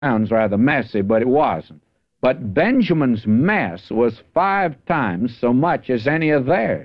Sounds rather messy, but it wasn't. But Benjamin's mess was 5 times so much as any of theirs.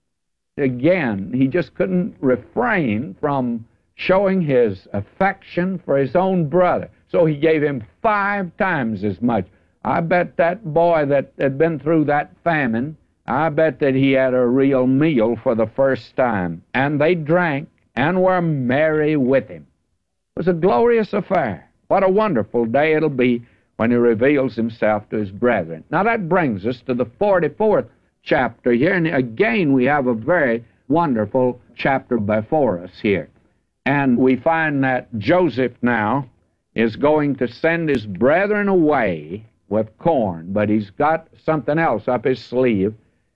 Again, he just couldn't refrain from showing his affection for his own brother. So he gave him 5 times as much. I bet that boy that had been through that famine, I bet that he had a real meal for the first time. And they drank and were merry with him. It was a glorious affair. What a wonderful day it'll be when he reveals himself to his brethren. Now that brings us to the 44th chapter here, and again we have a very wonderful chapter before us here. And we find that Joseph now is going to send his brethren away with corn, but he's got something else up his sleeve,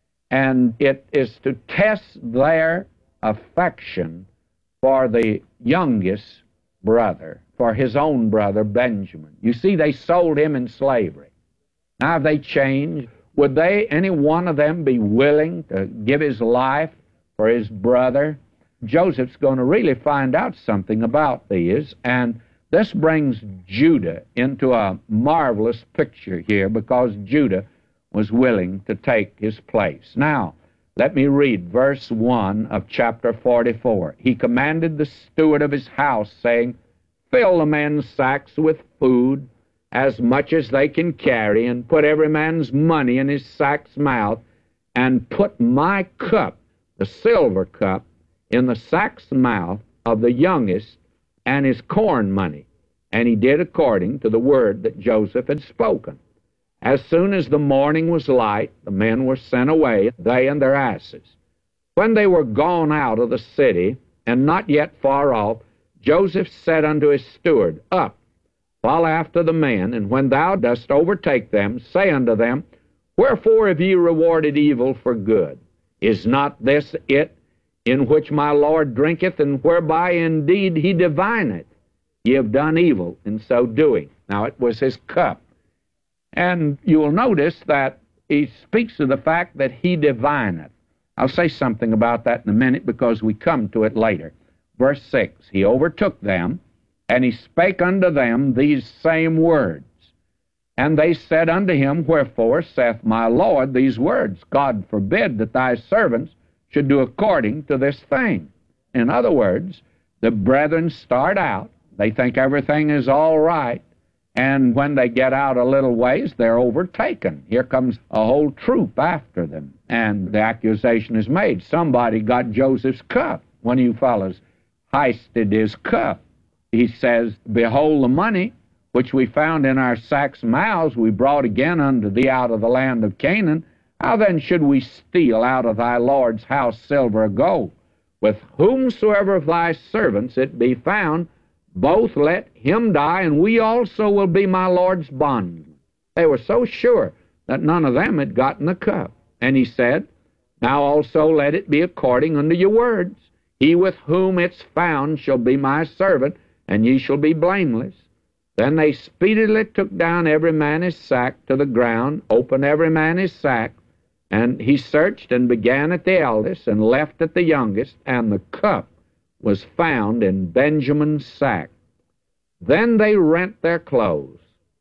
and it is to test their affection for the youngest brother, for his own brother Benjamin. You see, they sold him in slavery. Now have they changed? Would they, any one of them, be willing to give his life for his brother? Joseph's going to really find out something about these, and this brings Judah into a marvelous picture here, because Judah was willing to take his place. Now, let me read verse 1 of chapter 44. He commanded the steward of his house, saying, "Fill the men's sacks with food, as much as they can carry, and put every man's money in his sack's mouth, and put my cup, the silver cup, in the sack's mouth of the youngest, and his corn money." And he did according to the word that Joseph had spoken. As soon as the morning was light, the men were sent away, they and their asses. When they were gone out of the city, and not yet far off, Joseph said unto his steward, "Up, follow after the men, and when thou dost overtake them, say unto them, Wherefore have ye rewarded evil for good? Is not this it in which my Lord drinketh, and whereby indeed he divineth? Ye have done evil in so doing." Now it was his cup. And you will notice that he speaks of the fact that he divineth. I'll say something about that in a minute, because we come to it later. Verse 6, he overtook them, and he spake unto them these same words. And they said unto him, Wherefore saith my Lord these words? God forbid that thy servants should do according to this thing. In other words, the brethren start out, they think everything is all right, and when they get out a little ways, they're overtaken. Here comes a whole troop after them, and the accusation is made. Somebody got Joseph's cup. One of you fellows heisted his cup. He says, "Behold the money, which we found in our sacks' mouths, we brought again unto thee out of the land of Canaan. How then should we steal out of thy Lord's house silver or gold? With whomsoever of thy servants it be found, both let him die, and we also will be my Lord's bondmen." They were so sure that none of them had gotten the cup. And he said, "Now also let it be according unto your words. He with whom it's found shall be my servant, and ye shall be blameless." Then they speedily took down every man his sack to the ground, opened every man his sack, and he searched and began at the eldest and left at the youngest, and the cup was found in Benjamin's sack. Then they rent their clothes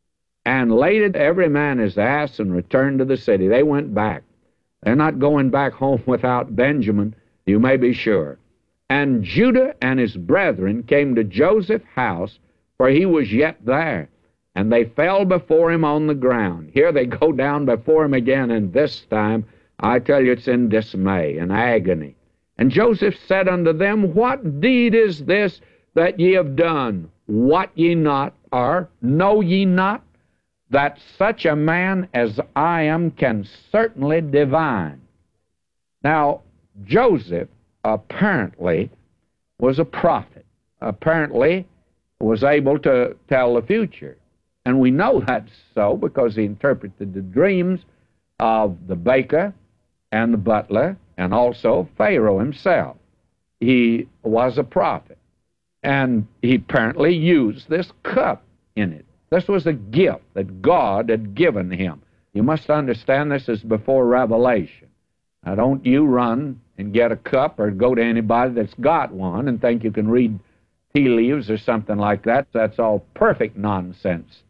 and laded every man his ass and returned to the city. They went back. They're not going back home without Benjamin, you may be sure. And Judah and his brethren came to Joseph's house, for he was yet there, and they fell before him on the ground. Here they go down before him again, and this time, I tell you, it's in dismay and agony. And Joseph said unto them, What deed is this that ye have done? Wot ye not, or know ye not, that such a man as I am can certainly divine? Now, Joseph apparently was a prophet, apparently was able to tell the future. And we know that's so because he interpreted the dreams of the baker and the butler and also Pharaoh himself. He was a prophet. And he apparently used this cup in it. This was a gift that God had given him. You must understand this is before Revelation. Now, don't you run and get a cup or go to anybody that's got one and think you can read tea leaves or something like that. That's all perfect nonsense.